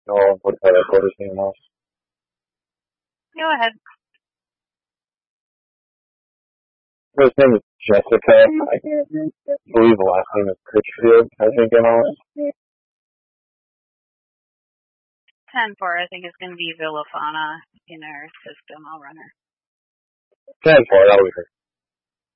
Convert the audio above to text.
No, what that quarter's name was. Go ahead. His name is Jessica. I believe the last name is Critchfield, I think, and all. 10-4, I think it's going to be Villafana in our system. I'll run her. 10-4, that'll be her.